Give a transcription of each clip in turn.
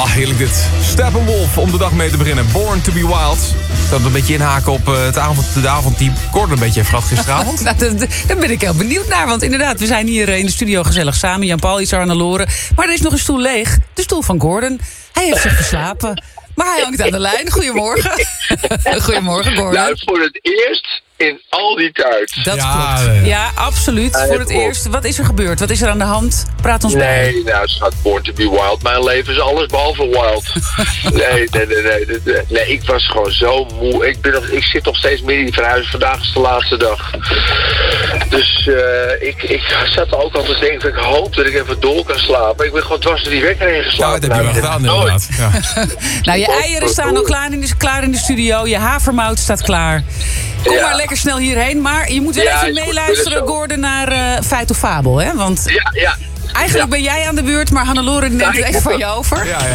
heerlijk dit. Steppenwolf om de dag mee te beginnen. Born to be wild. Dat een beetje inhaken op de avondteam. Gordon een beetje heeft gehad gisteravond. Nou, daar ben ik heel benieuwd naar. Want inderdaad, we zijn hier in de studio gezellig samen. Jan-Paul, Isar en Hannelore. Maar er is nog een stoel leeg. De stoel van Gordon. Hij heeft zich verslapen. Maar hij hangt aan de lijn. Goedemorgen. Goedemorgen, Gordon. Nou, voor het eerst in al die tijd. Dat klopt. Ja, absoluut. Voor het eerst. Wat is er gebeurd? Wat is er aan de hand? Praat ons bij. Nee, nou, schat, Born to be wild. Mijn leven is alles behalve wild. Nee, ik was gewoon zo moe. Ik zit nog steeds midden in die verhuizing. Vandaag is de laatste dag. Dus ik zat ook al te denken, ik hoop dat ik even door kan slapen. Ik ben gewoon dwars door die wekker heen geslapen. Ja, dat heb je wel gedaan inderdaad. Ja. Nou, je eieren staan al klaar in de studio. Je havermout staat klaar. Kom maar lekker snel hierheen. Maar je moet wel even meeluisteren, Gordon, naar Feit of Fabel. Hè? Want eigenlijk ben jij aan de beurt, maar Hannelore neemt het even van je over. Ja.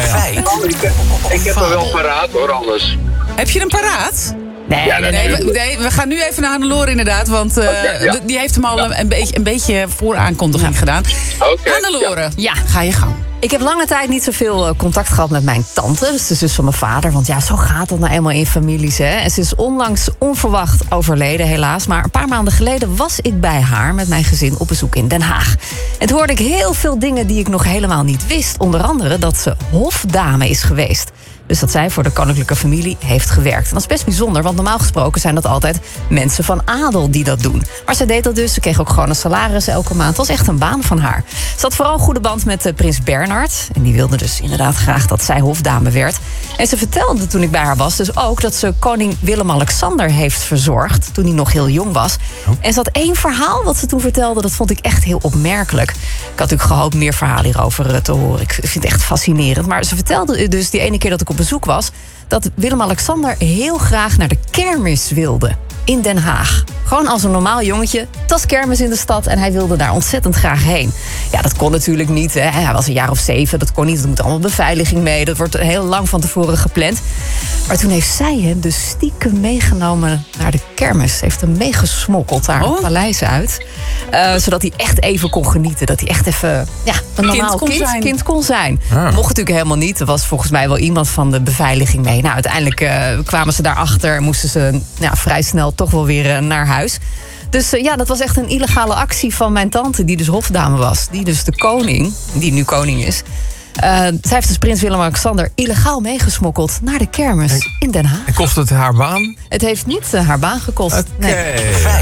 Ik heb hem wel paraat hoor, anders. Heb je hem paraat? Nee, we gaan nu even naar Hannelore inderdaad. Want die heeft hem al een beetje vooraankondiging gedaan. Hannelore, ga je gang. Ik heb lange tijd niet zoveel contact gehad met mijn tante. Dus de zus van mijn vader. Want ja, zo gaat dat nou eenmaal in families. Hè? En ze is onlangs onverwacht overleden, helaas. Maar een paar maanden geleden was ik bij haar met mijn gezin op bezoek in Den Haag. En toen hoorde ik heel veel dingen die ik nog helemaal niet wist. Onder andere dat ze hofdame is geweest. Dus dat zij voor de koninklijke familie heeft gewerkt. En dat is best bijzonder, want normaal gesproken zijn dat altijd mensen van adel die dat doen. Maar ze deed dat dus, ze kreeg ook gewoon een salaris elke maand. Het was echt een baan van haar. Ze had vooral een goede band met prins Bernhard. En die wilde dus inderdaad graag dat zij hofdame werd. En ze vertelde toen ik bij haar was dus ook dat ze koning Willem-Alexander heeft verzorgd toen hij nog heel jong was. En ze had één verhaal wat ze toen vertelde, dat vond ik echt heel opmerkelijk. Ik had natuurlijk gehoopt meer verhalen hierover te horen. Ik vind het echt fascinerend. Maar ze vertelde dus die ene keer dat ik op bezoek was, dat Willem-Alexander heel graag naar de kermis wilde in Den Haag. Gewoon als een normaal jongetje. Het was kermis in de stad en hij wilde daar ontzettend graag heen. Ja, dat kon natuurlijk niet. Hè. Hij was een jaar of 7, dat kon niet. Er moet allemaal beveiliging mee. Dat wordt heel lang van tevoren gepland. Maar toen heeft zij hem dus stiekem meegenomen naar de kermis. Ze heeft hem meegesmokkeld daar het paleis uit. Zodat hij echt even kon genieten. Dat hij echt even een normaal kind kon zijn. Mocht natuurlijk helemaal niet. Er was volgens mij wel iemand van de beveiliging mee. Nou, uiteindelijk kwamen ze daarachter. Moesten ze vrij snel toch wel weer naar huis. Dus dat was echt een illegale actie van mijn tante, die dus hofdame was. Die dus de koning, die nu koning is. Zij heeft dus prins Willem-Alexander illegaal meegesmokkeld naar de kermis in Den Haag. En kost het haar baan? Het heeft niet haar baan gekost. Oké. Nee.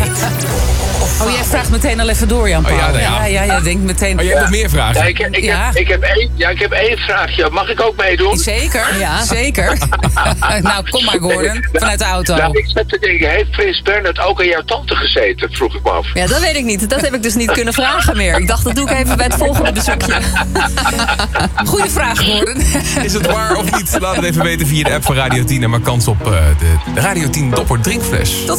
Oh, jij vraagt meteen al even door, Jan-Paul. Ja, jij denkt meteen. Oh, jij hebt nog meer vragen? Ik heb één vraagje. Mag ik ook meedoen? Zeker, zeker. Nou, kom maar, Gordon, vanuit de auto. Nou, ik zat te denken, heeft prins Bernhard ook aan jouw tante gezeten? Vroeg ik me af. Ja, dat weet ik niet. Dat heb ik dus niet kunnen vragen meer. Ik dacht, dat doe ik even bij het volgende bezoekje. Goeie vraag, Gordon. Is het waar of niet? Laat het even weten via de app van Radio 10. En maak kans op de Radio 10 Dopper drinkfles. Tot